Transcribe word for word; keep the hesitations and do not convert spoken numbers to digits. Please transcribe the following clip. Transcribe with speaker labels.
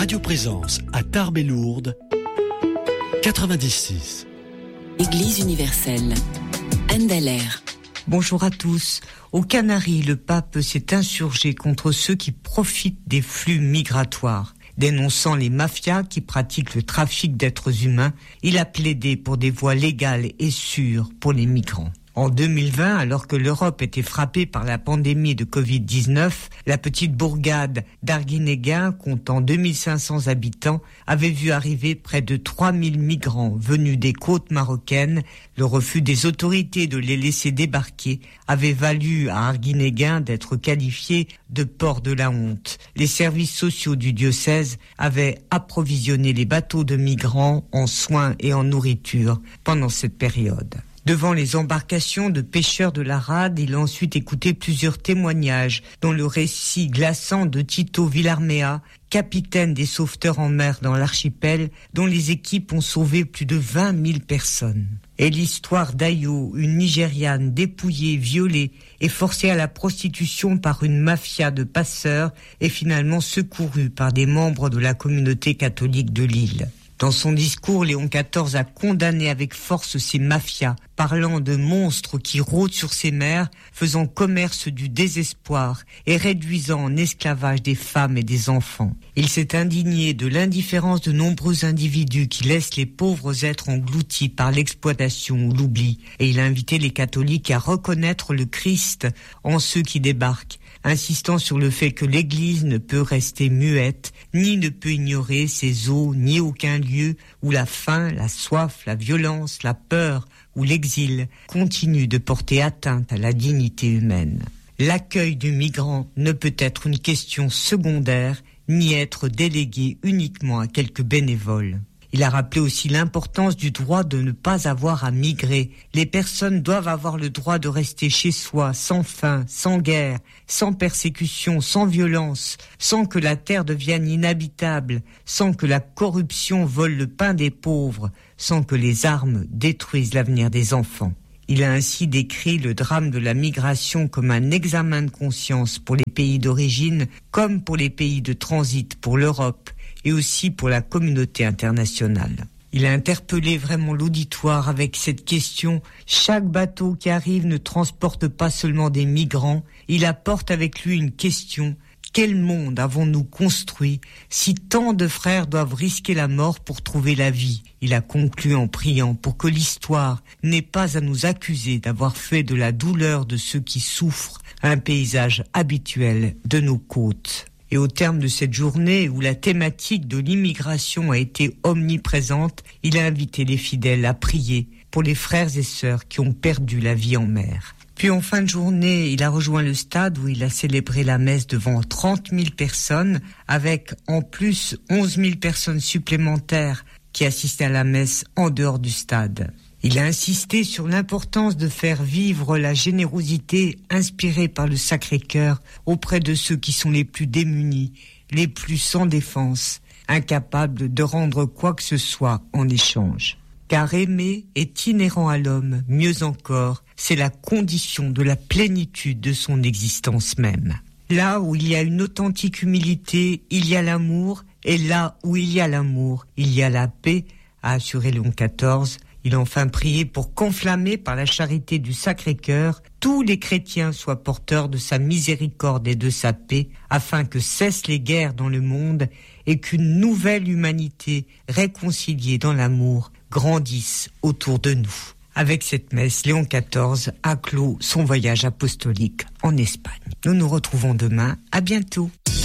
Speaker 1: Radio Présence à Tarbes et Lourdes, quatre-vingt-dix six.
Speaker 2: Église universelle, Anne Dallaire.
Speaker 3: Bonjour à tous. Aux Canaries, le pape s'est insurgé contre ceux qui profitent des flux migratoires. Dénonçant les mafias qui pratiquent le trafic d'êtres humains, il a plaidé pour des voies légales et sûres pour les migrants. En deux mille vingt, alors que l'Europe était frappée par la pandémie de covid dix-neuf, la petite bourgade d'Arguinéguin, comptant deux mille cinq cents habitants, avait vu arriver près de trois mille migrants venus des côtes marocaines. Le refus des autorités de les laisser débarquer avait valu à Arguinéguin d'être qualifié de port de la honte. Les services sociaux du diocèse avaient approvisionné les bateaux de migrants en soins et en nourriture pendant cette période. Devant les embarcations de pêcheurs de la rade, il a ensuite écouté plusieurs témoignages, dont le récit glaçant de Tito Villarmea, capitaine des sauveteurs en mer dans l'archipel, dont les équipes ont sauvé plus de vingt mille personnes. Et l'histoire d'Ayo, une Nigériane dépouillée, violée et forcée à la prostitution par une mafia de passeurs, est finalement secourue par des membres de la communauté catholique de l'île. Dans son discours, Léon quatorze a condamné avec force ces mafias, parlant de monstres qui rôdent sur ces mers, faisant commerce du désespoir et réduisant en esclavage des femmes et des enfants. Il s'est indigné de l'indifférence de nombreux individus qui laissent les pauvres êtres engloutis par l'exploitation ou l'oubli, et il a invité les catholiques à reconnaître le Christ en ceux qui débarquent, insistant sur le fait que l'Église ne peut rester muette, ni ne peut ignorer ses eaux, ni aucun lieu où la faim, la soif, la violence, la peur ou l'exil continuent de porter atteinte à la dignité humaine. L'accueil du migrant ne peut être une question secondaire, ni être délégué uniquement à quelques bénévoles. Il a rappelé aussi l'importance du droit de ne pas avoir à migrer. Les personnes doivent avoir le droit de rester chez soi, sans faim, sans guerre, sans persécution, sans violence, sans que la terre devienne inhabitable, sans que la corruption vole le pain des pauvres, sans que les armes détruisent l'avenir des enfants. Il a ainsi décrit le drame de la migration comme un examen de conscience pour les pays d'origine, comme pour les pays de transit pour l'Europe, et aussi pour la communauté internationale. Il a interpellé vraiment l'auditoire avec cette question. Chaque bateau qui arrive ne transporte pas seulement des migrants, il apporte avec lui une question. Quel monde avons-nous construit si tant de frères doivent risquer la mort pour trouver la vie? Il a conclu en priant pour que l'histoire n'ait pas à nous accuser d'avoir fait de la douleur de ceux qui souffrent un paysage habituel de nos côtes. Et au terme de cette journée où la thématique de l'immigration a été omniprésente, il a invité les fidèles à prier pour les frères et sœurs qui ont perdu la vie en mer. Puis en fin de journée, il a rejoint le stade où il a célébré la messe devant trente mille personnes, avec en plus onze mille personnes supplémentaires qui assistaient à la messe en dehors du stade. Il a insisté sur l'importance de faire vivre la générosité inspirée par le Sacré-Cœur auprès de ceux qui sont les plus démunis, les plus sans défense, incapables de rendre quoi que ce soit en échange. Car aimer est inhérent à l'homme, mieux encore, c'est la condition de la plénitude de son existence même. Là où il y a une authentique humilité, il y a l'amour, et là où il y a l'amour, il y a la paix, a assuré Léon quatorze. Il a enfin prié pour qu'enflammés par la charité du Sacré-Cœur, tous les chrétiens soient porteurs de sa miséricorde et de sa paix, afin que cessent les guerres dans le monde et qu'une nouvelle humanité réconciliée dans l'amour grandisse autour de nous. Avec cette messe, Léon quatorze a clos son voyage apostolique en Espagne. Nous nous retrouvons demain. À bientôt.